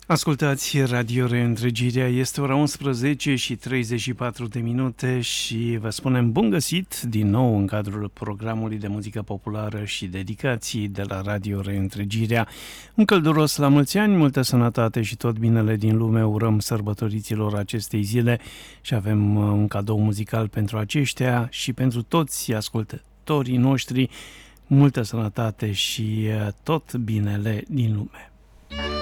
Ascultați Radio Reîntregirea, este ora 11 și 34 de minute și vă spunem bun găsit din nou în cadrul programului de muzică populară și dedicații de la Radio Reîntregirea. Un călduros la mulți ani, multă sănătate și tot binele din lume urăm sărbătoriților acestei zile și avem un cadou muzical pentru aceștia și pentru toți ascultătorii noștri, multă sănătate și tot binele din lume.